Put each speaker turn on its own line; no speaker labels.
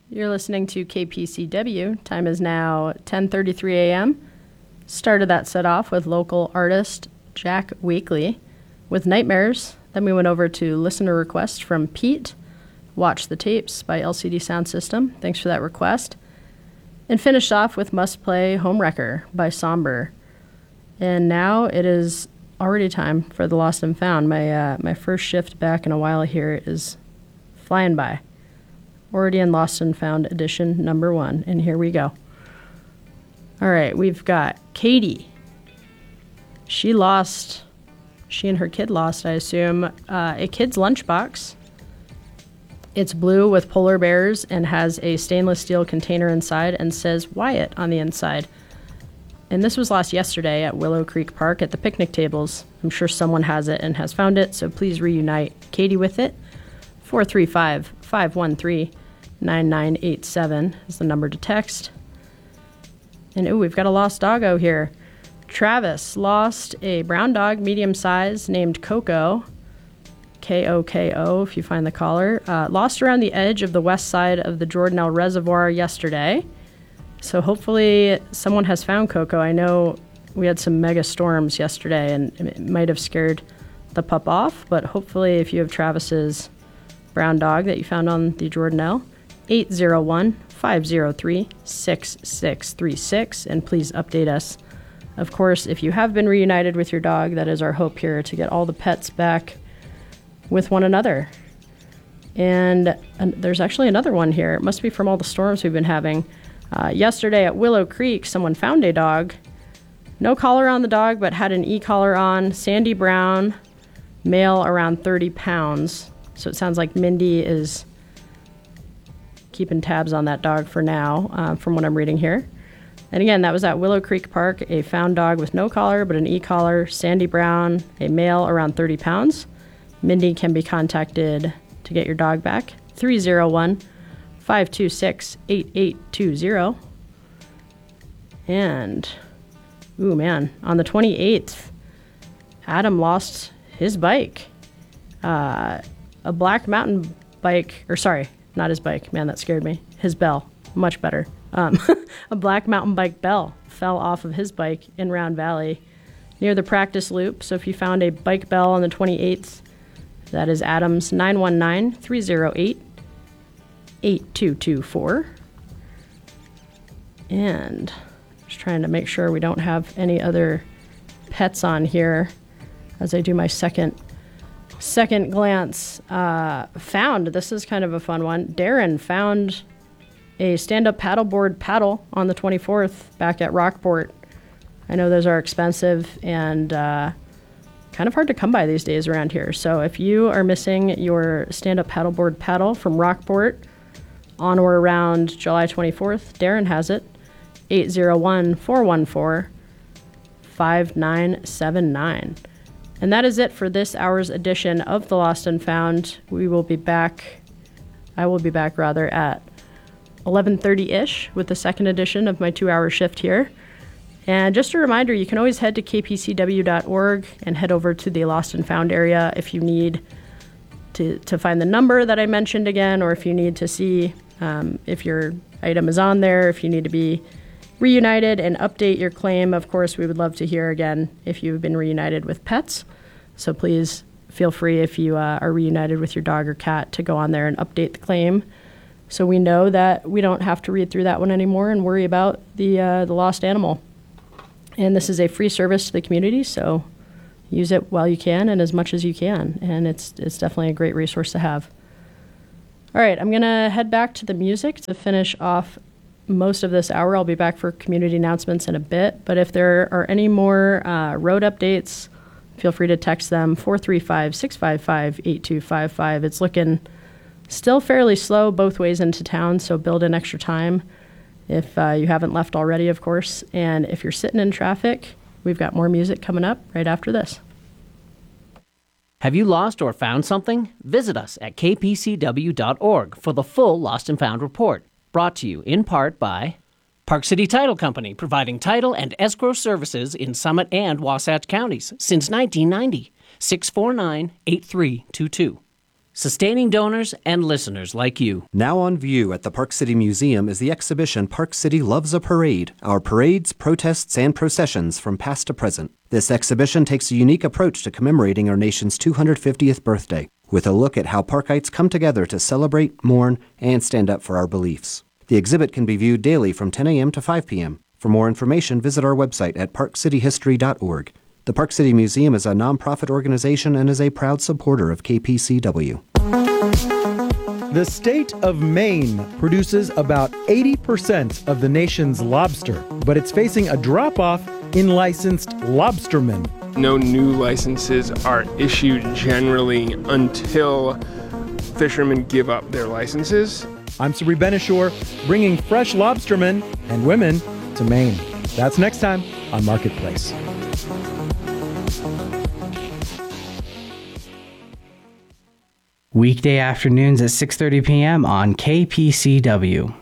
You're listening to KPCW. Time is now 10:33 a.m. Started that set off with local artist Jack Wakely with Nightmares. Then we went over to listener request from Pete, Watch the Tapes by LCD Sound System. Thanks for that request. And finished off with Must Play Homewrecker by Somber. And now it is already time for the Lost and Found. My first shift back in a while here is flying by. Already in Lost and Found edition number 1, and here we go. All right, we've got Katie. She and her kid lost, I assume, a kid's lunchbox. It's blue with polar bears and has a stainless steel container inside and says Wyatt on the inside. And this was lost yesterday at Willow Creek Park at the picnic tables. I'm sure someone has it and has found it, so please reunite Katie with it. 435-513-9987 is the number to text. And we've got a lost doggo here. Travis lost a brown dog, medium size, named Coco. K-O-K-O, if you find the collar. Lost around the edge of the west side of the Jordanelle Reservoir yesterday. So hopefully someone has found Coco. I know we had some mega storms yesterday, and it might have scared the pup off, but hopefully if you have Travis's brown dog that you found on the Jordanelle, 801-503-6636, and please update us. Of course, if you have been reunited with your dog, that is our hope here, to get all the pets back with one another. And there's actually another one here. It must be from all the storms we've been having. Yesterday at Willow Creek, someone found a dog. No collar on the dog, but had an e-collar on. Sandy Brown, male around 30 pounds. So it sounds like Mindy is keeping tabs on that dog for now, from what I'm reading here. And again, that was at Willow Creek Park, a found dog with no collar, but an e-collar. Sandy Brown, a male around 30 pounds. Mindy can be contacted to get your dog back. 301-526-8820. And, ooh man, on the 28th, Adam lost his bike. A black mountain bike, or sorry, not his bike. Man, that scared me. His bell. Much better. A black mountain bike bell fell off of his bike in Round Valley near the practice loop. So if you found a bike bell on the 28th, that is Adam's 919-308-8224. And just trying to make sure we don't have any other pets on here as I do my second glance. Found, this is kind of a fun one. Darren found a stand-up paddleboard paddle on the 24th back at Rockport. I know those are expensive and kind of hard to come by these days around here. So if you are missing your stand-up paddleboard paddle from Rockport on or around July 24th, Darren has it. 801-414-5979. And that is it for this hour's edition of The Lost and Found. I will be back at 11:30-ish with the second edition of my 2-hour shift here. And just a reminder, you can always head to kpcw.org and head over to the Lost and Found area if you need to find the number that I mentioned again, or if you need to see if your item is on there, if you need to be reunited and update your claim. Of course, we would love to hear again if you've been reunited with pets. So please feel free, if you are reunited with your dog or cat, to go on there and update the claim, so we know that we don't have to read through that one anymore and worry about the lost animal. And this is a free service to the community, so use it while you can and as much as you can. And it's definitely a great resource to have. All right, I'm going to head back to the music to finish off most of this hour. I'll be back for community announcements in a bit. But if there are any more road updates, feel free to text them, 435-655-8255. It's looking still fairly slow both ways into town, so build in extra time if you haven't left already, of course. And if you're sitting in traffic, we've got more music coming up right after this.
Have you lost or found something? Visit us at kpcw.org for the full Lost and Found report, brought to you in part by Park City Title Company, providing title and escrow services in Summit and Wasatch counties since 1990. 649-8322. sustaining donors and listeners like you.
Now on view at the Park City Museum is the exhibition Park City Loves a Parade, our parades, protests, and processions from past to present. This exhibition takes a unique approach to commemorating our nation's 250th birthday, with a look at how Parkites come together to celebrate, mourn, and stand up for our beliefs. The exhibit can be viewed daily from 10 a.m. to 5 p.m. For more information, visit our website at parkcityhistory.org. The Park City Museum is a nonprofit organization and is a proud supporter of KPCW.
The state of Maine produces about 80% of the nation's lobster, but it's facing a drop-off in licensed lobstermen.
No new licenses are issued generally until fishermen give up their licenses.
I'm Sabri Benishore, bringing fresh lobstermen and women to Maine. That's next time on Marketplace.
Weekday afternoons at 6:30 p.m. on KPCW.